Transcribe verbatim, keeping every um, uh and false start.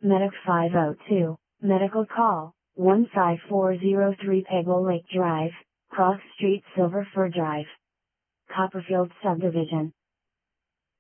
Medic five oh two, Medical Call, one five four zero three Pebble Lake Drive, Cross Street Silver Fir Drive. Copperfield Subdivision.